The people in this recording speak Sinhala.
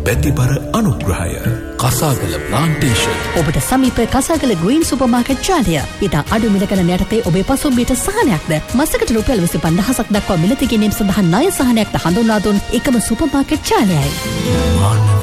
බැතිබර අනුග්‍රහය. කසාගල ප්ලාන්ටේෂන්. ඔබට සමීප කසාගල ග්‍රීන් සුපර්මාකට් ජාලය. ඉතා අඩු මිලකන යටතේ ඔබේ පසුම්බියට සහනයක්ද මසකට රුපියල් 25,000ක් දක්වා මිලති ගැනීම සඳහා ණය සහනයක්ද හඳුන්වා දුන් එකම සුපර්මාකට් ජාලයයි.